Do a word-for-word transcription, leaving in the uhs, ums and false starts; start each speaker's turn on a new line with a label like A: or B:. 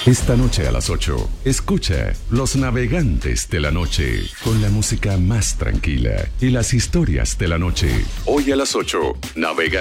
A: Esta noche a las ocho, escucha Los Navegantes de la Noche, con la música más tranquila y las historias de la noche. Hoy a las ocho, Navega.